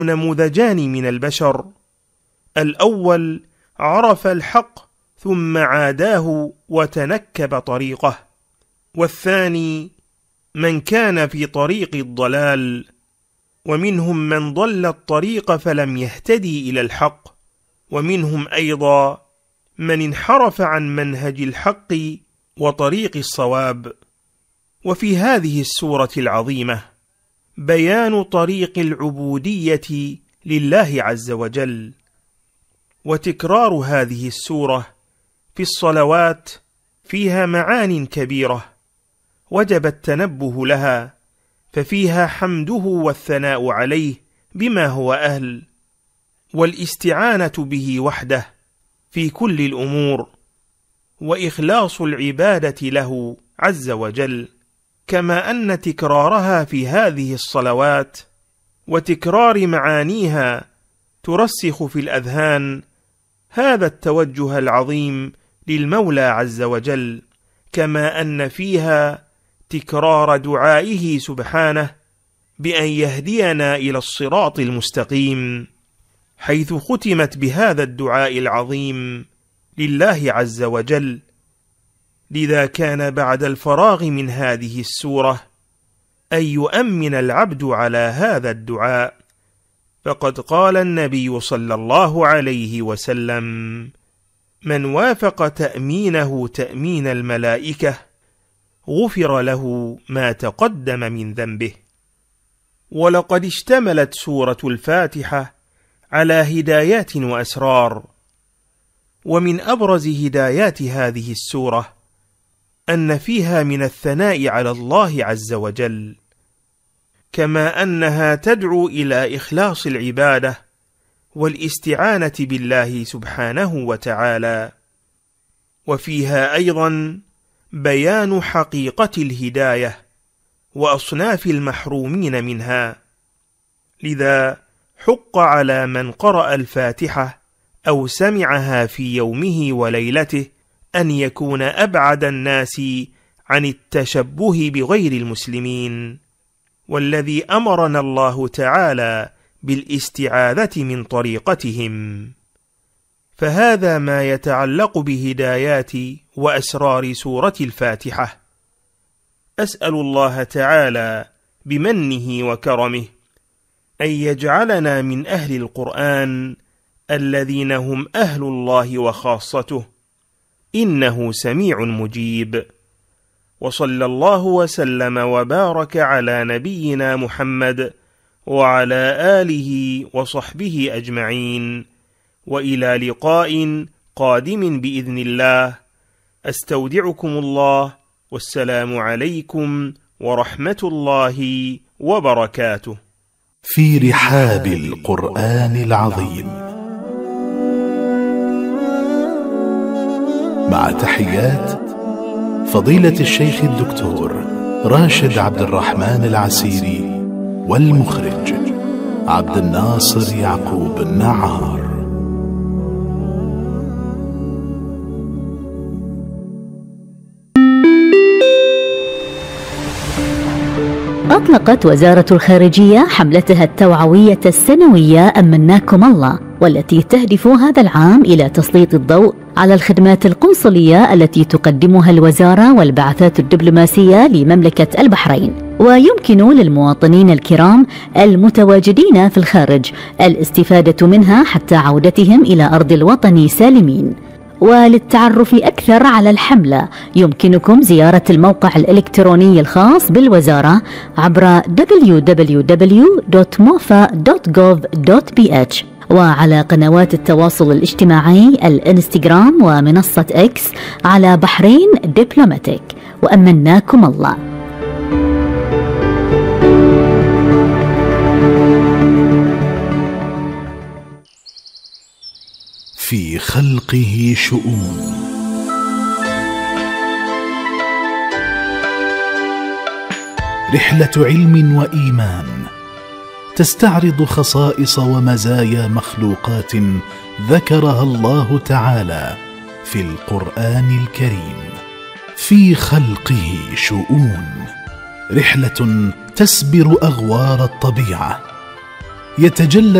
نموذجان من البشر: الأول عرف الحق ثم عاداه وتنكب طريقه، والثاني من كان في طريق الضلال، ومنهم من ضل الطريق فلم يهتدي إلى الحق، ومنهم أيضا من انحرف عن منهج الحق وطريق الصواب. وفي هذه السورة العظيمة بيان طريق العبودية لله عز وجل، وتكرار هذه السورة في الصلوات فيها معان كبيرة وجب التنبه لها، ففيها حمده والثناء عليه بما هو أهل، والاستعانة به وحده في كل الأمور، وإخلاص العبادة له عز وجل، كما أن تكرارها في هذه الصلوات وتكرار معانيها ترسخ في الأذهان هذا التوجه العظيم للمولى عز وجل، كما أن فيها تكرار دعائه سبحانه بأن يهدينا إلى الصراط المستقيم، حيث ختمت بهذا الدعاء العظيم لله عز وجل. لذا كان بعد الفراغ من هذه السورة أن يؤمن العبد على هذا الدعاء، فقد قال النبي صلى الله عليه وسلم: من وافق تأمينه تأمين الملائكة غفر له ما تقدم من ذنبه. ولقد اشتملت سورة الفاتحة على هدايات وأسرار، ومن أبرز هدايات هذه السورة أن فيها من الثناء على الله عز وجل، كما أنها تدعو إلى إخلاص العبادة والاستعانة بالله سبحانه وتعالى، وفيها أيضا بيان حقيقة الهداية وأصناف المحرومين منها. لذا حق على من قرأ الفاتحة أو سمعها في يومه وليلته أن يكون أبعد الناس عن التشبه بغير المسلمين، والذي أمرنا الله تعالى بالاستعاذة من طريقتهم. فهذا ما يتعلق بهدايات وأسرار سورة الفاتحة. أسأل الله تعالى بمنه وكرمه أن يجعلنا من أهل القرآن الذين هم أهل الله وخاصته، إنه سميع مجيب. وصلى الله وسلم وبارك على نبينا محمد وعلى آله وصحبه أجمعين، وإلى لقاء قادم بإذن الله. أستودعكم الله، والسلام عليكم ورحمة الله وبركاته. في رحاب القرآن العظيم، مع تحيات فضيلة الشيخ الدكتور راشد عبد الرحمن العسيري، والمخرج عبد الناصر يعقوب النعار. أطلقت وزارة الخارجية حملتها التوعوية السنوية أمناكم الله، والتي تهدف هذا العام إلى تسليط الضوء على الخدمات القنصلية التي تقدمها الوزارة والبعثات الدبلوماسية لمملكة البحرين. ويمكن للمواطنين الكرام المتواجدين في الخارج الاستفادة منها حتى عودتهم إلى أرض الوطن سالمين. وللتعرف أكثر على الحملة يمكنكم زيارة الموقع الإلكتروني الخاص بالوزارة عبر www.mofa.gov.bh، وعلى قنوات التواصل الاجتماعي الانستغرام ومنصة إكس على بحرين دبلوماتيك. وأمناكم الله. في خلقه شؤون، رحلة علم وإيمان تستعرض خصائص ومزايا مخلوقات ذكرها الله تعالى في القرآن الكريم. في خلقه شؤون، رحلة تسبر أغوار الطبيعة يتجلى